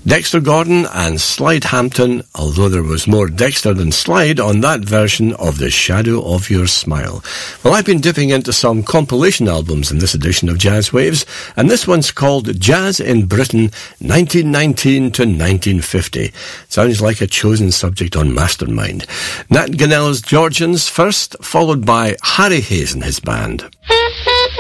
Dexter Gordon and Slide Hampton, although there was more Dexter than Slide on that version of The Shadow of Your Smile. Well, I've been dipping into some compilation albums in this edition of Jazz Waves, and this one's called Jazz in Britain 1919 to 1950. Sounds like a chosen subject on Mastermind. Nat Gunnell's Georgians first, followed by Harry Hayes and his band.